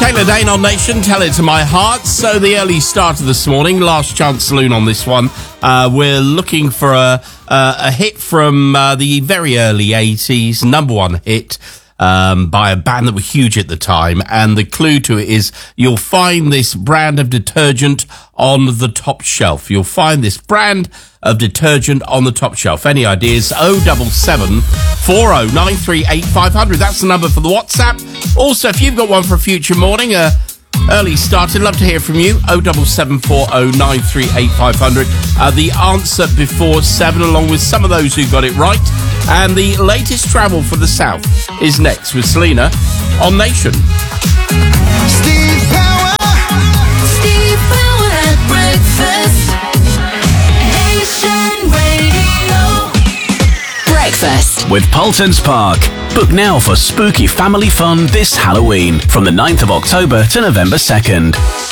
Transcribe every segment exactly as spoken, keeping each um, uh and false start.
Taylor Dane on Nation, Tell It to My Heart. So the early start of this morning, last chance saloon on this one. Uh, we're looking for a, uh, a hit from uh, the very early eighties, number one hit um, by a band that were huge at the time. And the clue to it is you'll find this brand of detergent on the top shelf. You'll find this brand of detergent on the top shelf. Any ideas? oh seven seven, four oh nine three, eight five hundred. That's the number for the WhatsApp. Also, if you've got one for a future morning, uh, early start, I'd love to hear from you. oh seven seven, four oh nine three, eight five hundred. Uh, the answer before seven, along with some of those who got it right. And the latest travel for the South is next with Selena on Nation. Steve Power. Steve Power at breakfast. Nation Radio. Breakfast with Paultons Park. Book now for spooky family fun this Halloween from the ninth of October to November second.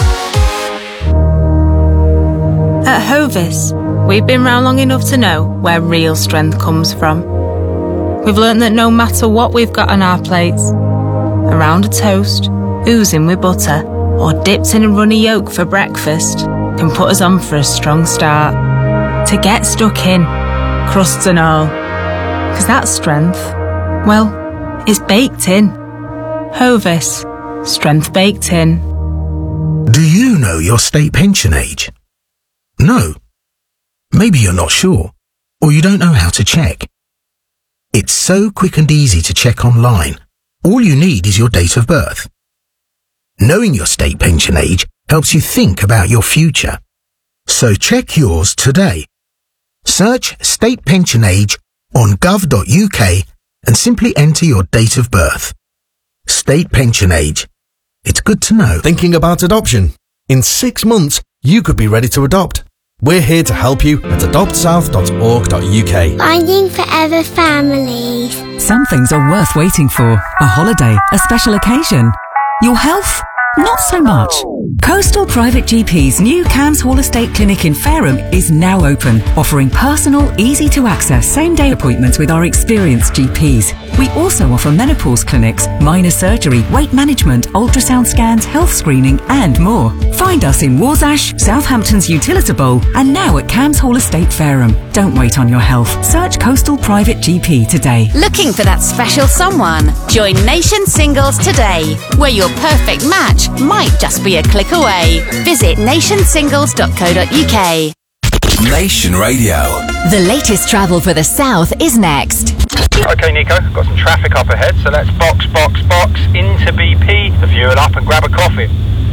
At Hovis, we've been round long enough to know where real strength comes from. We've learnt that no matter what we've got on our plates, around a toast, oozing with butter, or dipped in a runny yolk for breakfast, can put us on for a strong start. To get stuck in, crusts and all. 'Cause that strength, well, it's baked in. Hovis, strength baked in. Do you know your state pension age? No. Maybe you're not sure, or you don't know how to check. It's so quick and easy to check online. All you need is your date of birth. Knowing your state pension age helps you think about your future. So check yours today. Search state pension age on gov dot U K and simply enter your date of birth. State pension age. It's good to know. Thinking about adoption? In six months, you could be ready to adopt. We're here to help you at adopt south dot org dot U K. Finding forever families. Some things are worth waiting for. A holiday, a special occasion. Your health? Not so much. Coastal Private G P's new Cans Hall Estate Clinic in Fareham is now open, offering personal, easy-to-access same-day appointments with our experienced G Ps. We also offer menopause clinics, minor surgery, weight management, ultrasound scans, health screening, and more. Find us in Warsash, Southampton's Utilita Bowl, and now at Cans Hall Estate Fareham. Don't wait on your health. Search Coastal Private G P today. Looking for that special someone? Join Nation Singles today, where your perfect match might just be a click away. Visit nation singles dot co dot U K. Nation Radio. The latest travel for the South is next. Okay, Nico, got some traffic up ahead, so let's box, box, box into B P to fuel up and grab a coffee.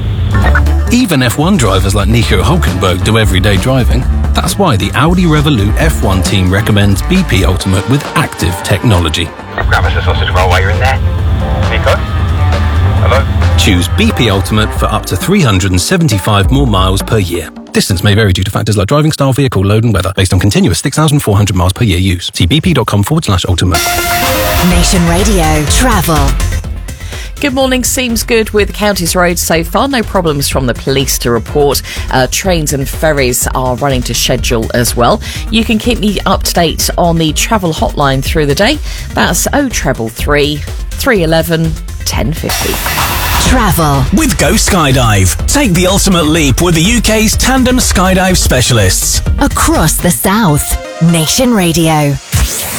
Even F one drivers like Nico Hulkenberg do everyday driving. That's why the Audi Revolut F one team recommends B P Ultimate with active technology. Grab us a sausage roll while you're in there. Nico? Hello? Choose B P Ultimate for up to three hundred seventy-five more miles per year. Distance may vary due to factors like driving style, vehicle load and weather, based on continuous six thousand four hundred miles per year use. See bp.com forward slash ultimate. Nation Radio Travel. Good morning. Seems good with Counties Road so far. No problems from the police to report. Uh, trains and ferries are running to schedule as well. You can keep me up to date on the travel hotline through the day. That's oh three three, three one one, ten fifty. Travel with Go Skydive. Take the ultimate leap with the U K's tandem skydive specialists across the South. Nation Radio.